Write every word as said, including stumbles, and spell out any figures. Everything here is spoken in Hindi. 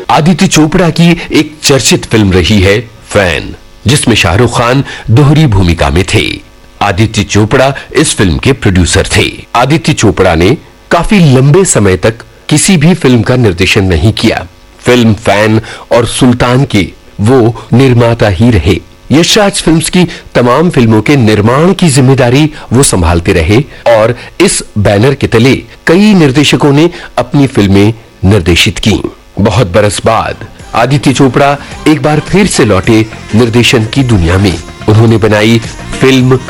आदित्य चोपड़ा की एक चर्चित फिल्म रही है फैन, जिसमें शाहरुख खान दोहरी भूमिका में थे। आदित्य चोपड़ा इस फिल्म के प्रोड्यूसर थे। आदित्य चोपड़ा ने काफी लंबे समय तक किसी भी फिल्म का निर्देशन नहीं किया। फिल्म फैन और सुल्तान के वो निर्माता ही रहे। यशराज फिल्म्स की तमाम फिल्मों के निर्माण की जिम्मेदारी वो संभालते रहे और इस बैनर के तले कई निर्देशकों ने अपनी फिल्में निर्देशित की। बहुत बरस बाद आदित्य चोपड़ा एक बार फिर से लौटे निर्देशन की दुनिया में। उन्होंने बनाई फिल्म